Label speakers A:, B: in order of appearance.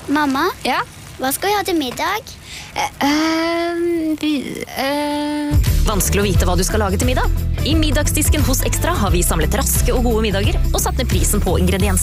A: Mamma,
B: Ja?
A: hva skal vi ha til middag?
C: Vanskelig å vite hva du skal lage til middag? I middagsdisken hos Ekstra har vi samlet raske og gode middager og satt ned prisen på ingredienser.